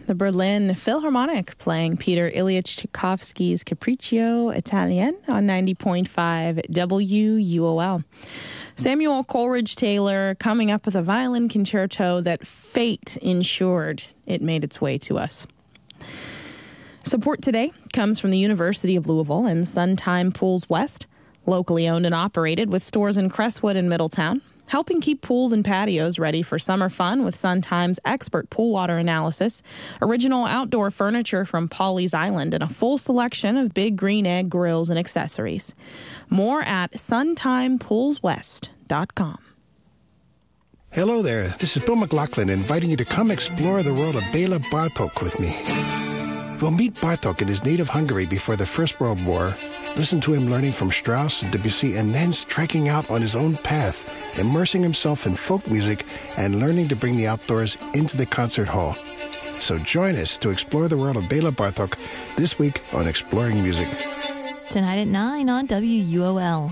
the Berlin Philharmonic playing Peter Ilyich Tchaikovsky's Capriccio Italien on 90.5 WUOL. Samuel Coleridge Taylor coming up with a violin concerto that fate ensured it made its way to us. Support today comes from the University of Louisville and Suntime Pools West, locally owned and operated with stores in Crestwood and Middletown, helping keep pools and patios ready for summer fun with Suntime's expert pool water analysis, original outdoor furniture from Pawleys Island, and a full selection of Big Green Egg grills and accessories. More at suntimepoolswest.com. Hello there, this is Bill McLaughlin inviting you to come explore the world of Bela Bartok with me. We'll meet Bartok in his native Hungary before the First World War, listen to him learning from Strauss and Debussy, and then striking out on his own path, immersing himself in folk music and learning to bring the outdoors into the concert hall. So join us to explore the world of Bela Bartok this week on Exploring Music. Tonight at 9 on WUOL.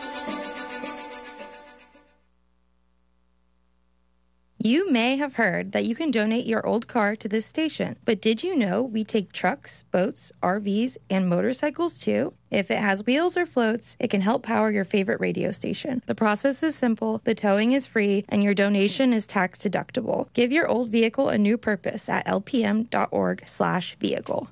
You may have heard that you can donate your old car to this station, but did you know we take trucks, boats, RVs, and motorcycles too? If it has wheels or floats, it can help power your favorite radio station. The process is simple, the towing is free, and your donation is tax deductible. Give your old vehicle a new purpose at lpm.org/vehicle.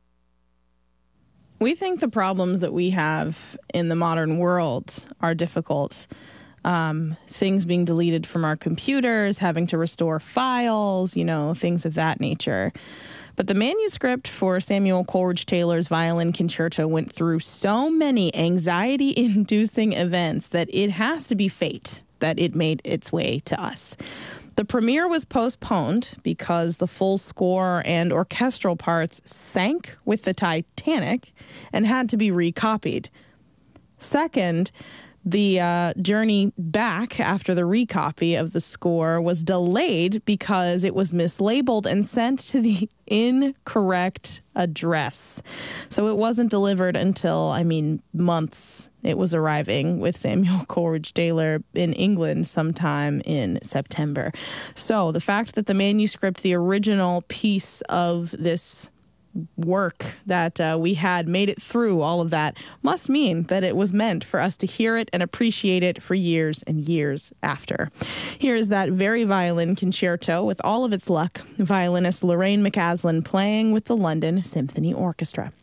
We think the problems that we have in the modern world are difficult. Things being deleted from our computers, having to restore files, things of that nature. But the manuscript for Samuel Coleridge Taylor's violin concerto went through so many anxiety-inducing events that it has to be fate that it made its way to us. The premiere was postponed because the full score and orchestral parts sank with the Titanic and had to be recopied. Second, the journey back after the recopy of the score was delayed because it was mislabeled and sent to the incorrect address. So it wasn't delivered until, months. It was arriving with Samuel Coleridge Taylor in England sometime in September. So the fact that the manuscript, the original piece of this work that we had made it through all of that must mean that it was meant for us to hear it and appreciate it for years and years after. Here's that very violin concerto with all of its luck, violinist Lorraine McCaslin playing with the London Symphony Orchestra.